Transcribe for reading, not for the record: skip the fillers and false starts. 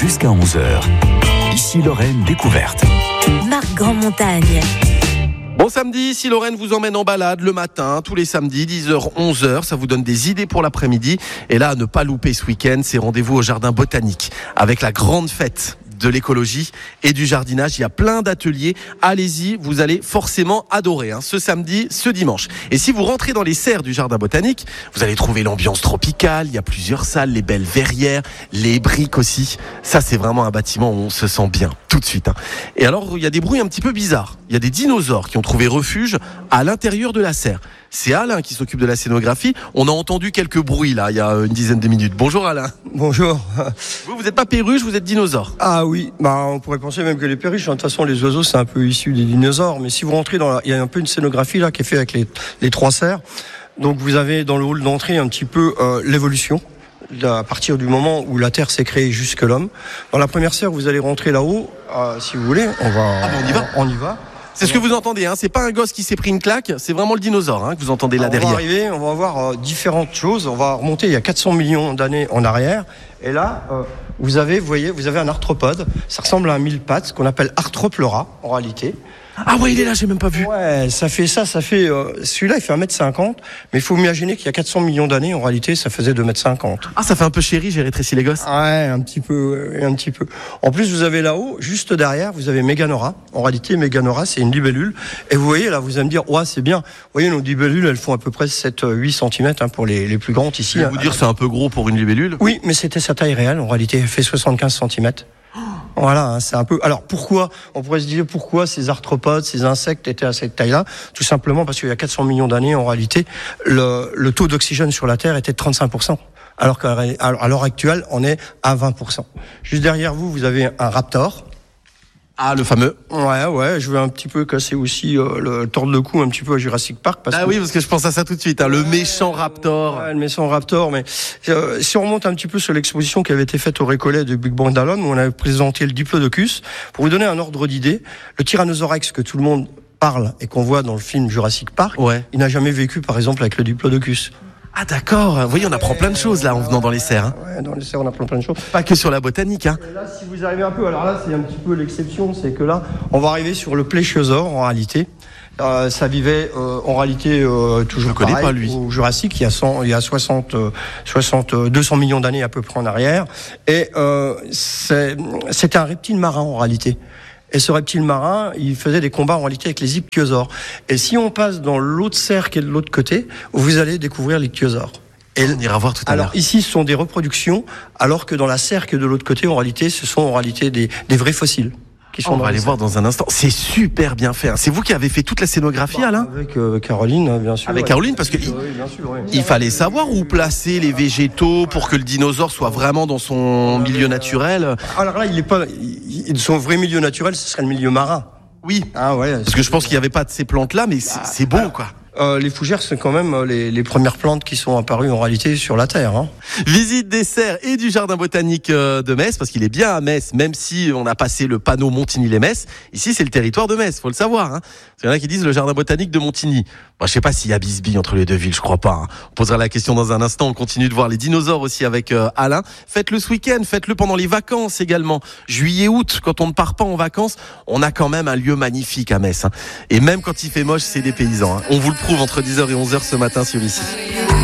jusqu'à 11h. Ici Lorraine découverte. Marc Grandmontagne. Bon samedi, si Lorraine vous emmène en balade le matin, tous les samedis, 10h, 11h, ça vous donne des idées pour l'après-midi. Et là, à ne pas louper ce week-end, c'est rendez-vous au Jardin Botanique avec la grande fête de l'écologie et du jardinage. Il y a plein d'ateliers. Allez-y, vous allez forcément adorer ce samedi, ce dimanche. Et si vous rentrez dans les serres du Jardin Botanique, vous allez trouver l'ambiance tropicale. Il y a plusieurs salles, les belles verrières, les briques aussi. Ça, c'est vraiment un bâtiment où on se sent bien tout de suite. Et alors, il y a des bruits un petit peu bizarres. Il y a des dinosaures qui ont trouvé refuge à l'intérieur de la serre. C'est Alain qui s'occupe de la scénographie. On a entendu quelques bruits là, il y a une dizaine de minutes. Bonjour Alain. Bonjour. Vous n'êtes pas perruche, vous êtes dinosaure. Ah oui, on pourrait penser même que les perruches, de toute façon les oiseaux c'est un peu issu des dinosaures, mais si vous rentrez il y a un peu une scénographie là qui est faite avec les trois serres. Donc vous avez dans le hall d'entrée un petit peu l'évolution. À partir du moment où la Terre s'est créée jusque l'homme. Dans la première serre, vous allez rentrer là-haut, si vous voulez. On y va. C'est ce que vous entendez, c'est pas un gosse qui s'est pris une claque, c'est vraiment le dinosaure que vous entendez là derrière. On va voir différentes choses. On va remonter il y a 400 millions d'années en arrière. Et là, vous avez un arthropode. Ça ressemble à un mille-pattes qu'on appelle Arthropleura en réalité. Ah ouais, il est là, j'ai même pas vu. Ouais, celui-là il fait 1m50, mais il faut imaginer qu'il y a 400 millions d'années, en réalité, ça faisait 2m50. Ah, ça fait un peu chéri, j'ai rétréci les gosses. Ouais, un petit peu. En plus, vous avez là-haut, juste derrière, vous avez Meganora. En réalité, Meganora, c'est une libellule. Et vous voyez, là, vous allez me dire, c'est bien. Vous voyez, nos libellules, elles font à peu près 7-8 cm, pour les plus grandes ici. Je vais vous dire, c'est un peu gros pour une libellule. Oui, mais c'était sa taille réelle. En réalité, elle fait 75 cm. Voilà, c'est un peu. Alors pourquoi on pourrait se dire pourquoi ces arthropodes, ces insectes étaient à cette taille-là? Tout simplement parce qu'il y a 400 millions d'années, en réalité, le taux d'oxygène sur la Terre était de 35%, alors qu'à l'heure actuelle, on est à 20%. Juste derrière vous, vous avez un raptor. Ah, le fameux. Ouais, je vais un petit peu casser aussi le tordre le cou un petit peu à Jurassic Park. Oui, parce que je pense à ça tout de suite, le méchant raptor. Ouais, le méchant raptor, mais si on remonte un petit peu sur l'exposition qui avait été faite au Récollet de Big Bang d'Alon, où on avait présenté le Diplodocus, pour vous donner un ordre d'idée, le Tyrannosaurus que tout le monde parle et qu'on voit dans le film Jurassic Park, il n'a jamais vécu par exemple avec le Diplodocus. Ah d'accord, vous voyez, on apprend plein de choses là en venant dans les serres. Ouais, dans les serres on apprend plein de choses. Pas que sur la botanique. Et là, si vous arrivez un peu, alors là c'est un petit peu l'exception, c'est que là, on va arriver sur le Pléchiosaure en réalité. Ça vivait en réalité toujours pareil, pas, lui. Au Jurassique, il y a 200 millions d'années à peu près en arrière. Et c'était un reptile marin en réalité. Et ce reptile marin, il faisait des combats en réalité avec les ichthyosaures. Et si on passe dans l'autre serre qui est de l'autre côté, vous allez découvrir l'ichthyosaure. Et on ira voir tout à l'heure. Alors ici, ce sont des reproductions, alors que dans la serre qui est de l'autre côté, en réalité, ce sont en réalité des vrais fossiles. On va aller voir dans un instant. C'est super bien fait. C'est vous qui avez fait toute la scénographie, Alain ? Avec Caroline, bien sûr. Avec Caroline, parce que il fallait savoir où placer les végétaux pour que le dinosaure soit vraiment dans son milieu naturel. Alors là, son vrai milieu naturel, ce serait le milieu marin. Oui. Parce que je pense qu'il n'y avait pas de ces plantes-là, mais c'est beau, quoi. Les fougères, c'est quand même les premières plantes qui sont apparues en réalité sur la Terre. Visite des serres et du jardin botanique de Metz, parce qu'il est bien à Metz, même si on a passé le panneau Montigny-les-Metz. Ici, c'est le territoire de Metz, faut le savoir. Il y en a qui disent le jardin botanique de Montigny. Je sais pas s'il y a bisbille entre les deux villes, je crois pas. On posera la question dans un instant. On continue de voir les dinosaures aussi avec Alain. Faites-le ce week-end, faites-le pendant les vacances également. Juillet, août, quand on ne part pas en vacances, on a quand même un lieu magnifique à Metz. Et même quand il fait moche, c'est des paysans. On vous le prouve entre 10h et 11h ce matin sur ici.